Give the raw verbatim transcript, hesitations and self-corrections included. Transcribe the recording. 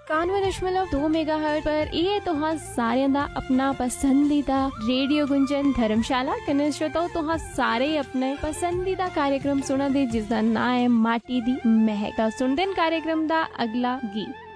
इक्यानवे दशमलव दो मेगाहर्ट्ज पर ये तुहां सारे दा अपना पसंदीदा रेडियो गुंजन धर्मशाला कने श्रोताओ तुहां सारे अपने पसंदीदा कार्यक्रम सुना दे जिसदा नाम है माटी दी महक। सुनदे न कार्यक्रम दा अगला गीत।